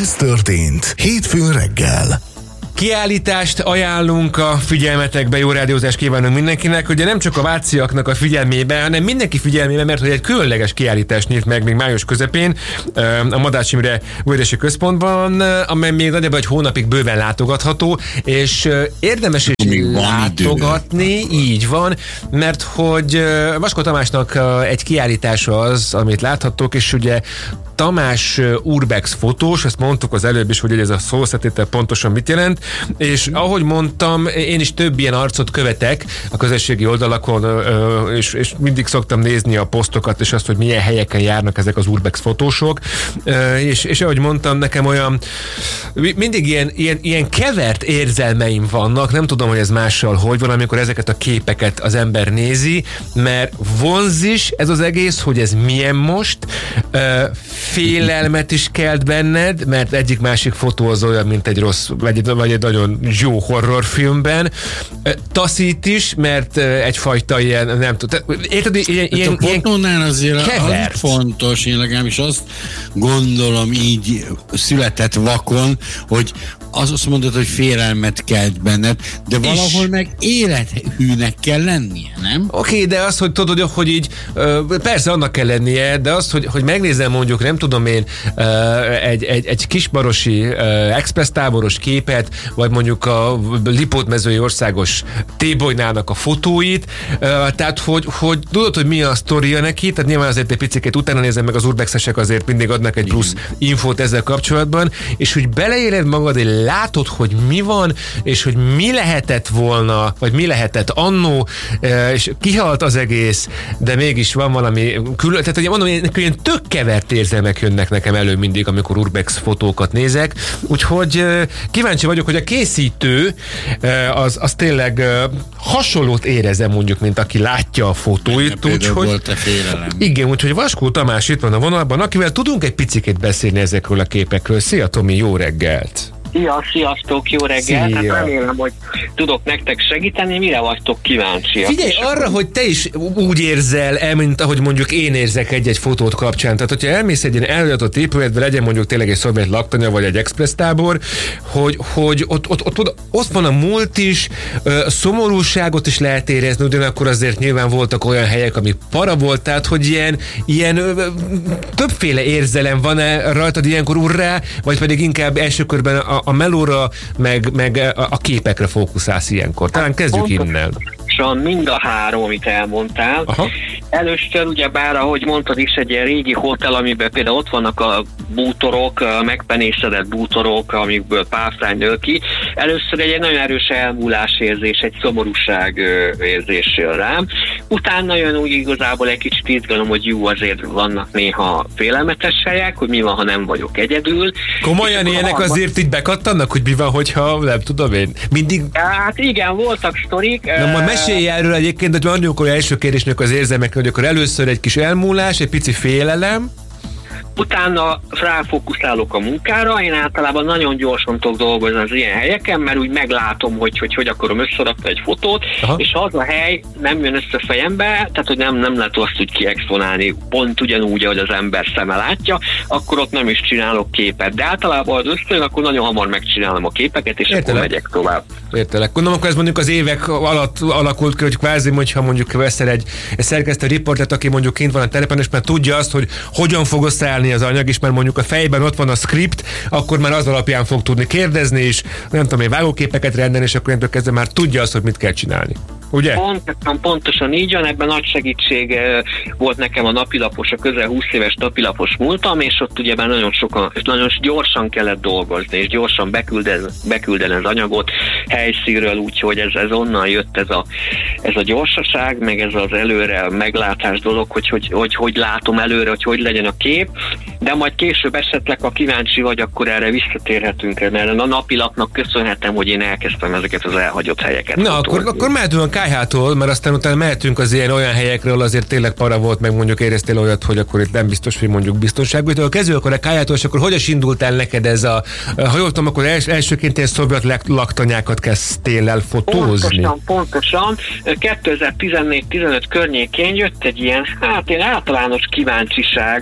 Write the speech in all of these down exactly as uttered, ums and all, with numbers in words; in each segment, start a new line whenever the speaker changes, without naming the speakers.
Ez történt hétfőn reggel.
Kiállítást ajánlunk a figyelmetekbe, jó rádiózást kívánunk mindenkinek, ugye nem csak a váciaknak a figyelmébe, hanem mindenki figyelmébe, mert hogy egy különleges kiállítást nyílt meg még május közepén a Madách Imre Művelési Központban, amely még nagyjából egy hónapig bőven látogatható, és érdemes is látogatni, idő. Így van, mert hogy Vaskó Tamásnak egy kiállítása az, amit láthattok, és ugye Tamás urbex fotós, ezt mondtuk az előbb is, hogy ez a szószetétel pontosan mit jelent, és ahogy mondtam, én is több ilyen arcot követek a közösségi oldalakon, és, és mindig szoktam nézni a posztokat, és azt, hogy milyen helyeken járnak ezek az urbex fotósok, és, és ahogy mondtam, nekem olyan mindig ilyen, ilyen, ilyen kevert érzelmeim vannak, nem tudom, hogy ez mással hogy van, amikor ezeket a képeket az ember nézi, mert vonz is ez az egész, hogy ez milyen most, félelmet is kelt benned, mert egyik-másik fotó az olyan, mint egy rossz, vagy egy, vagy egy nagyon jó horrorfilmben. Taszít is, mert egyfajta ilyen, nem tudom, érted, ilyen, ilyen,
a fotónál azért
kevert.
Az fontos, én legalábbis azt gondolom így született vakon, hogy az azt mondod, hogy félelmet kelt benned, de valahol is. Meg élethűnek kell lennie, nem?
Oké, okay, de az, hogy tudod, hogy így persze annak kell lennie, de az, hogy, hogy megnézem mondjuk, nem tudom én, egy, egy, egy kismarosi express táboros képet, vagy mondjuk a Lipót-mezői országos T-bolynának a fotóit, tehát hogy, hogy tudod, hogy mi a sztoria neki, tehát nyilván azért egy picit utána nézem meg, az urbexesek azért mindig adnak egy plusz infót ezzel kapcsolatban, és hogy beleéled magad, hogy látod, hogy mi van, és hogy mi lehetett volna, vagy mi lehetett annó, és kihalt az egész, de mégis van valami külön, tehát hogy mondom, ilyen tök kevert érzelmek jönnek nekem elő mindig, amikor urbex fotókat nézek, úgyhogy kíváncsi vagyok, hogy a készítő az, az tényleg hasonlót érezem mondjuk, mint aki látja a fotóit, úgyhogy
volt-e félelem.
Igen, úgyhogy Vaskó Tamás itt van a vonalban, akivel tudunk egy picikét beszélni ezekről a képekről. Szia Tomi, jó reggelt!
Szia, sziasztok, jó reggelt! Hát remélem, hogy tudok nektek segíteni, mire vagytok kíváncsiak.
Figyelj, arra, hogy te is úgy érzel el, mint ahogy mondjuk én érzek egy-egy fotót kapcsán. Tehát, hogyha elmész egy ilyen elhagyatott épületbe, legyen mondjuk tényleg egy szovjet laktanya, vagy egy express tábor, hogy, hogy ott, ott, ott, ott, ott van a múlt is, a szomorúságot is lehet érezni, ugyanakkor azért nyilván voltak olyan helyek, amik para volt, tehát, hogy ilyen, ilyen többféle érzelem van-e rajtad ilyenkor urrá, vagy pedig inkább első körben a a melóra, meg, meg a, a képekre fókuszálsz ilyenkor. Talán kezdjük innen.
Mind a három, amit elmondtál. Aha. Először ugyebár, ahogy mondtad is, egy ilyen régi hotel, amiben például ott vannak a bútorok, a megpenészedett bútorok, amikből páfrány nő ki. Először egy nagyon erős elmúlásérzés, egy szomorúság érzés jön rám. Utána jön úgy igazából egy kicsit izgalom, hogy jó, azért vannak néha félelmetes helyek, hogy mi van, ha nem vagyok egyedül.
Komolyan ilyenek harmad... azért így bekattannak, hogy mi van, hogyha nem tudom én. Mindig...
Hát igen, voltak sztorik.
Na majd mesélj erről egyébként, hogy amikor első kérdésnek az érzelmek, hogy akkor először egy kis elmúlás, egy pici félelem,
utána ráfókuszálok a munkára, én általában nagyon gyorsan tudok dolgozni az ilyen helyeken, mert úgy meglátom, hogy hogy, hogy akarom összerakni egy fotót, aha, és ha az a hely nem jön össze fejembe, tehát hogy nem, nem lehet azt úgy kiexponálni pont ugyanúgy, ahogy az ember szeme látja, akkor ott nem is csinálok képet. De általában az összejön, akkor nagyon hamar megcsinálom a képeket, és értelek, akkor megyek tovább.
Értelek. Gondolom, akkor ez mondjuk az évek alatt alakult ki, hogy kvázi, hogyha mondjuk veszel egy, egy szerkesztő riportet, aki mondjuk kint van a telepen, és már tudja azt, hogy hogyan fog összeállni az anyag, és már mondjuk a fejben ott van a script, akkor már az alapján fog tudni kérdezni, és nem tudom én, vágóképeket rendelni, és akkor kezdve már tudja azt, hogy mit kell csinálni. Ugye?
Pontosan, pontosan így van, ebben nagy segítség volt nekem a napilapos, a közel húsz éves napilapos múltam, és ott ugye már nagyon sokan, és nagyon gyorsan kellett dolgozni, és gyorsan beküldeni, beküldeni az anyagot helyszínről, úgyhogy ez, ez onnan jött ez a, ez a gyorsaság, meg ez az előre meglátás dolog, hogy hogy, hogy hogy látom előre, hogy hogy legyen a kép, de majd később esetleg, ha kíváncsi vagy, akkor erre visszatérhetünk, mert a napilapnak köszönhetem, hogy én elkezdtem ezeket az elhagyott helyeket.
Na, akkor, akkor mehetünk a ká há-tól, mert aztán utána mehetünk az ilyen olyan helyekről, azért tényleg para volt, meg mondjuk éreztél olyat, hogy akkor itt nem biztos, hogy mondjuk biztonságos. De kezdjük akkor a ká há-tól, és akkor hogyan indult el neked ez a, ha jól tudom, akkor els, elsőként ilyen szovjet laktanyákat kezdtél el fotózni?
Pontosan, pontosan. kétezer-tizennégy-tizenöt környékén jött egy ilyen, hát én általános kíváncsiság,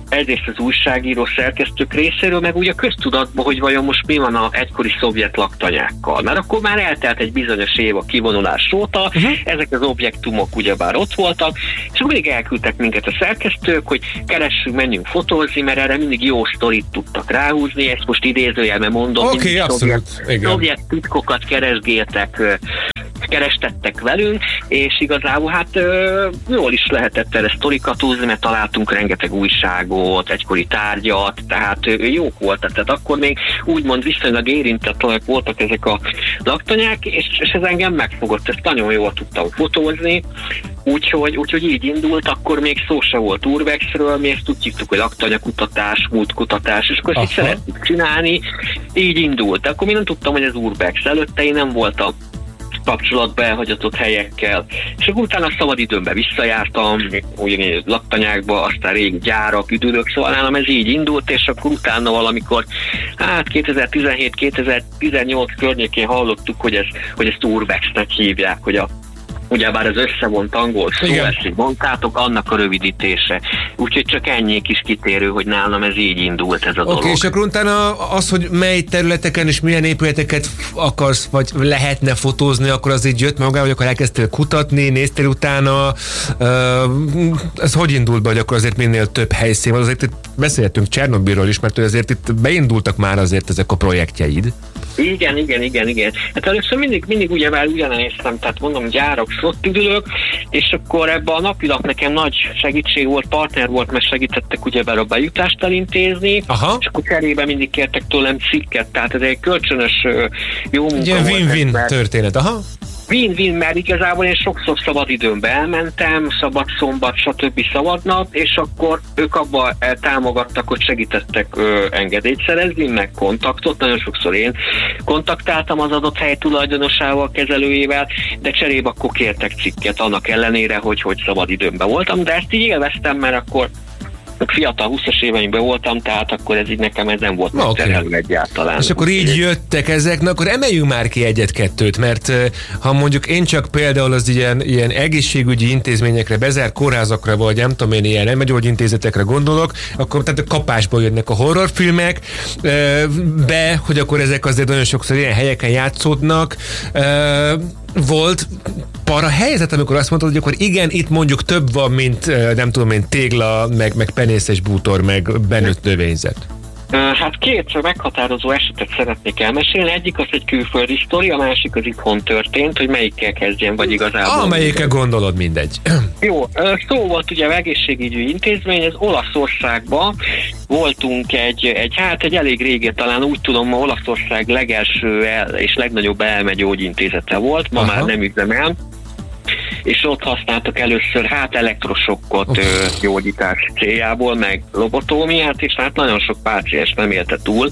egyrészt az újságíró szerkesztők részéről, meg úgy a köztudatban, hogy vajon most mi van a egykori szovjet laktanyákkal. Mert akkor már eltelt egy bizonyos év a kivonulás óta, uh-huh. ezek az objektumok ugyebár ott voltak, és akkor mindig elküldtek minket a szerkesztők, hogy keressünk, menjünk fotózni, mert erre mindig jó sztorit tudtak ráhúzni, ezt most idézőjelben mondom,
Oké, okay, abszolút.
Szovjet, szovjet titkokat keresgéltek, kerestettek velünk, és igazából hát ö, jól is lehetett erre sztorikat húzni, mert találtunk rengeteg újságot, egykori tárgyat, tehát ö, jók voltak, tehát akkor még úgymond viszonylag érintetlenek voltak ezek a laktanyák, és, és ez engem megfogott, ezt nagyon jól tudtam fotózni, úgyhogy, úgyhogy így indult, akkor még szó se volt urbexről, mi ezt úgy hívtuk, hogy laktanyakutatás, múltkutatás, és akkor ezt így szerettük csinálni, így indult. Akkor még nem tudtam, hogy ez urbex, előtte én nem voltam kapcsolatba elhagyatott helyekkel. És akkor utána szabadidőmben visszajártam, ugyanígy laktanyákba, aztán régi gyárak, üdülők, szóval nálam ez így indult, és akkor utána valamikor, hát kétezer-tizenhét kétezer-tizennyolc környékén hallottuk, hogy, ez, hogy ezt urbexnek hívják, hogy a ugyebár az összevont angol szó, ezt mondtátok, annak a rövidítése. Úgyhogy csak ennyi kis kitérő, hogy nálam ez így indult ez a dolog.
Oké, és akkor utána az, hogy mely területeken és milyen épületeket akarsz, vagy lehetne fotózni, akkor az így jött magával, hogy akkor elkezdtél kutatni, néztél utána. Ez hogy indult be, hogy akkor azért minél több helyszín van? Azért itt beszéltünk Csernobilról is, mert azért itt beindultak már azért ezek a projektjeid.
Igen, igen, igen, igen. Hát először mindig, mindig ugyebár ugyanéztem, tehát mondom, gyárak, flottüdülők, és akkor ebben a napilap nekem nagy segítség volt, partner volt, mert segítettek ugyebár a bejutást elintézni, aha. És akkor cserébe mindig kértek tőlem cikket, tehát ez egy kölcsönös jó munka
ugye,
volt.
Win-win mert... történet, aha.
Win-win, mert igazából én sokszor szabad időmbe elmentem, szabad szombat, stb. Szabad nap, és akkor ők abban támogattak, hogy segítettek ö, engedélyt szerezni, meg kontaktot, nagyon sokszor én kontaktáltam az adott hely tulajdonosával, kezelőjével, de cserébe akkor kértek cikket, annak ellenére, hogy, hogy szabad időmben voltam, de ezt így élveztem, mert akkor fiatal húszas éveimben voltam, tehát akkor ez így nekem ez nem volt
okay.
megterhelő egyáltalán.
És akkor így jöttek ezek, na akkor emeljünk már ki egyet-kettőt, mert ha mondjuk én csak például az ilyen, ilyen egészségügyi intézményekre, bezárt kórházakra, vagy nem tudom én, ilyen elmegyógyintézetekre gondolok, akkor tehát a kapásból jönnek a horrorfilmek, be, hogy akkor ezek azért nagyon sokszor ilyen helyeken játszódnak. Volt para helyzet, amikor azt mondtad, hogy akkor igen, itt mondjuk több van, mint nem tudom én, tégla, meg, meg penészes bútor, meg benőtt növényzet.
Hát két meghatározó esetet szeretnék elmesélni. Egyik az egy külföldi sztori, a másik az itthon történt, hogy melyikkel kezdjen, vagy igazából...
Amelyikkel gondolod, mindegy.
Jó, szó volt ugye egészségügyi intézmény, ez Olaszországban voltunk egy, egy, hát egy elég régi, talán úgy tudom, ma Olaszország legelső el, és legnagyobb elmegyógyintézete volt, ma aha. már nem üzemel. És ott használtak először hát elektrosokkot oh. gyógyítás céljából, meg lobotómiát, és hát nagyon sok páciens nem élte túl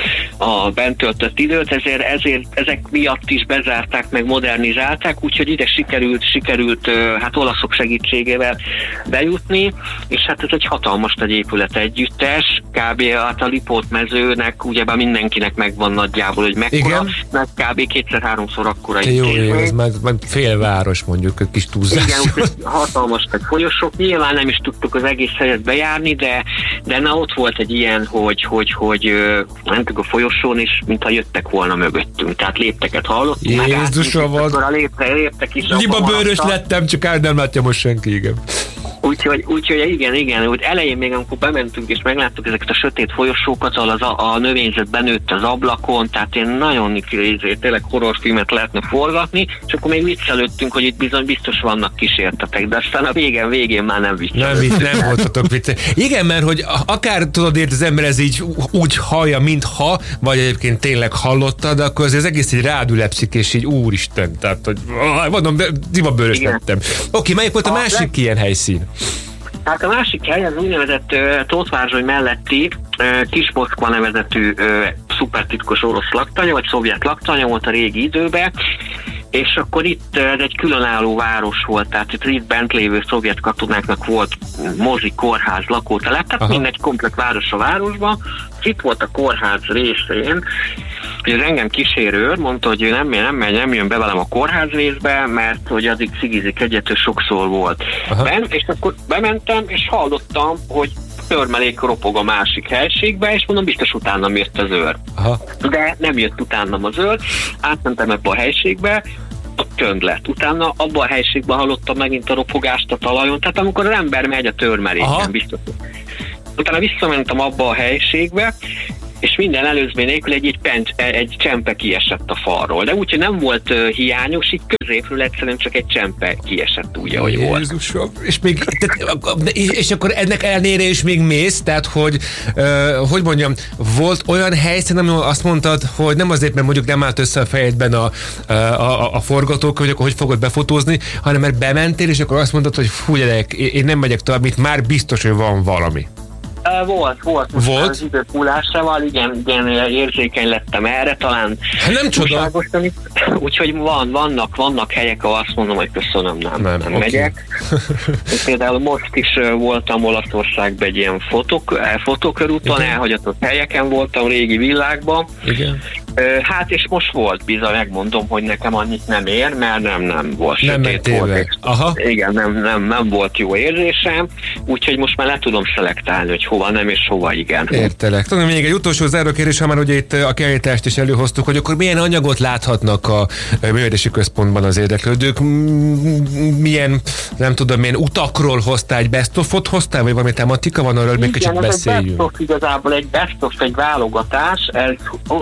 a bent töltött időt, ezért, ezért ezek miatt is bezárták, meg modernizálták, úgyhogy ide sikerült, sikerült hát olaszok segítségével bejutni, és hát ez egy hatalmas nagy épület együttes, kb. Hát a Lipót mezőnek, ugyebár mindenkinek megvan nagyjából, hogy mekkora, meg kb. kétszer-háromszor akkora intézmény.
Jó, ez meg, meg félváros mondjuk, egy kis túlzás.
Igen, úgyhogy hatalmas nagy folyosók, nyilván nem is tudtuk az egész helyet bejárni, de, de na ott volt egy ilyen, hogy, hogy, hogy mentünk a folyosón, és mintha jöttek volna mögöttünk, tehát lépteket hallottunk.
Jézusom van!
Akkor a lépte, léptek is.
Liba bőrös lettem, csak át nem látja most senki, igen.
Úgyhogy, úgyhogy igen, igen, úgy elején még amikor bementünk és megláttuk ezeket a sötét folyosókat, ahol az a, a növényzet benőtt az ablakon, tehát én nagyon tényleg horrorfilmet lehetne forgatni, és akkor még viccelődtünk, hogy itt bizony biztos vannak kísértetek, de aztán a végén, végén már nem viccelődtünk.
Nem, nem voltatok vicce. Igen, mert hogy akár tudod ért az ember ez így úgy hallja, mintha, vagy egyébként tényleg hallotta, de akkor az egész így rádülepszik, és így úristen, tehát hogy mondom, divabőrös lettem. Oké, melyik volt a, a másik le... ilyen helyszín?
Hát a másik hely az úgynevezett uh, Tótvárzsoly melletti uh, Kis-Moszkva nevezetű uh, szupertitkos orosz laktanya, vagy szovjet laktanya volt a régi időben, és akkor itt ez egy különálló város volt, tehát itt, itt bent lévő szovjet katonáknak volt mozi, kórház, lakótelep, tehát aha. mindegy komplet város a városban. Itt volt a kórház részén, hogy az engem kísérő mondta, hogy ő nem, nem, nem jön be velem a kórház részbe, mert hogy addig cigizik egyet, ő sokszor volt. Ben, és akkor bementem, és hallottam, hogy törmelék ropog a másik helységbe, és mondom, biztos utánam jött az őr.
Aha.
De nem jött utánam az őr, átmentem ebbe a helységbe, ott csönd lett. Utána abban a helységben hallottam megint a ropogást a talajon, tehát amikor az ember megy a törmeléken, biztos. Utána visszamentem abba a helységbe, és minden előzmény nélkül egy, egy, pencs, egy csempe kiesett a falról. De úgyhogy nem volt uh, hiányos, így középről egyszerűen csak egy csempe kiesett úgy, ahogy volt.
Jézusom. És, még, tehát, és akkor ennek ellenére is még mész, tehát hogy, uh, hogy mondjam, volt olyan helyszín, ahol azt mondtad, hogy nem azért, mert mondjuk nem állt össze a fejedben a, a, a, a forgatók, hogy akkor hogy fogod befotózni, hanem mert bementél, és akkor azt mondtad, hogy fú, gyerek, én nem megyek tovább, itt már biztos, hogy van valami.
Volt, volt.
Volt?
Az időpúlásával, igen, igen, érzékeny lettem erre, talán.
Hát nem csoda.
Úgyhogy van, vannak, vannak helyek, ahol azt mondom, hogy köszönöm, nem, nem, nem okay. megyek. Például most is voltam Olaszországban egy ilyen fotók, fotókörúton, elhagyatott helyeken voltam, régi világban.
Igen.
Hát és most volt bizony, megmondom, hogy nekem annyit nem ér, mert nem, nem volt.
Nem volt. Aha.
Igen, nem, nem, nem volt jó érzésem, úgyhogy most már le tudom szelektálni, hogy hova nem és hova igen.
Értelek. Tudom, még egy utolsó záró kérdés, ha már ugye itt a kiállítást is előhoztuk, hogy akkor milyen anyagot láthatnak a művelődési központban az érdeklődők? Milyen, nem tudom, milyen utakról hoztál, egy best-of-ot hoztál, vagy valami tematika van, arról még kicsit beszéljünk?
Igen, ez egy best-of, igazából egy best-of, egy válogatás, ez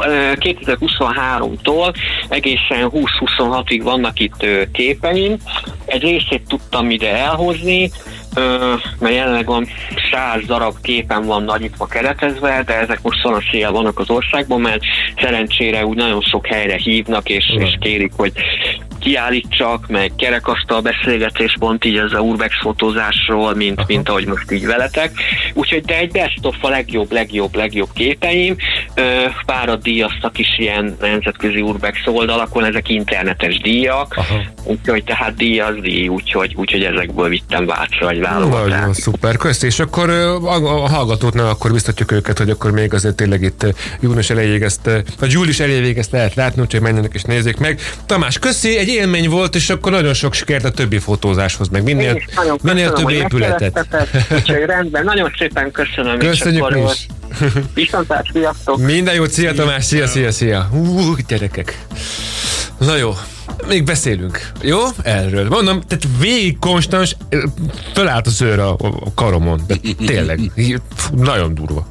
kétezer-huszonháromtól egészen húsz-huszonhatig vannak itt képeim. Egy részét tudtam ide elhozni, mert jelenleg van száz darab képen van nagyítva keretezve, de ezek most szanaszéjjel vannak az országban, mert szerencsére úgy nagyon sok helyre hívnak, és, és kérik, hogy kiállítsak, meg kerekasztal beszélgetés pont így ez a urbex fotózásról, mint, mint ahogy most így veletek. Úgyhogy de egy best of a legjobb, legjobb, legjobb képeim. Párat díjaztak is ilyen nemzetközi urbex oldalakon, ezek internetes díjak. Aha. Úgyhogy tehát díjaz díj, úgyhogy, úgyhogy ezekből vittem Vácra egy válogatást.
Nagyon szuper, köszi. És akkor a, a hallgatóknál akkor biztatjuk őket, hogy akkor még azért tényleg itt június elejéig ezt, vagy július elejéig ezt lehet látni, úgyhogy menjenek és nézzék meg. Tamás, köszi, egy élmény volt, és akkor nagyon sok sikert a többi fotózáshoz, meg minél, minél több épületet.
Úgyhogy rendben, nagyon szépen köszönöm.
Köszönjük mi is.
Viszontlát, sziasztok!
Minden jót, szia Tamás, szia, szia, szia. Hú, gyerekek. Na jó, még beszélünk. Jó? Erről. Mondom, tehát végig konstans, fölállt az őr a, a karomon. De tényleg, nagyon durva.